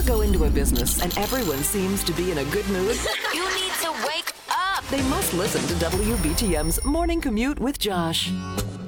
go into a business and everyone seems to be in a good mood? You need to wake up. They must listen to WBTM's Morning Commute with Josh.